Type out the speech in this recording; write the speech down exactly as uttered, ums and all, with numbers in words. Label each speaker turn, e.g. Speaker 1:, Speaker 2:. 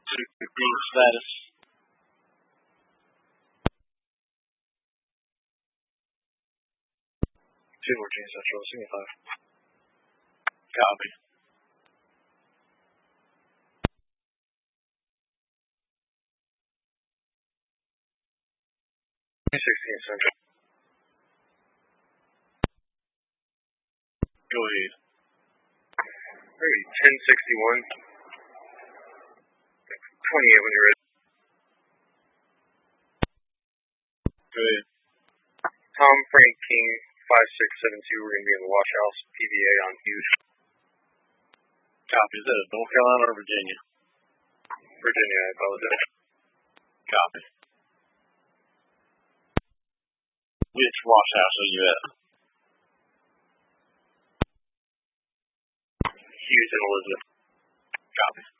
Speaker 1: Being status. Two Virginia Central, seventy-five. Copy. sixteen Central. Go ahead.
Speaker 2: Hey, ten sixty-one. twenty-eight when you're ready.
Speaker 1: Go ahead.
Speaker 2: Tom Frank King, five six seven two. We're going to be in the Wash House, P V A on Hughes.
Speaker 1: Copy. Is that North Carolina or Virginia?
Speaker 2: Virginia, I apologize.
Speaker 1: Copy. Which wash house are you at?
Speaker 2: Hughes and Elizabeth.
Speaker 1: Copy.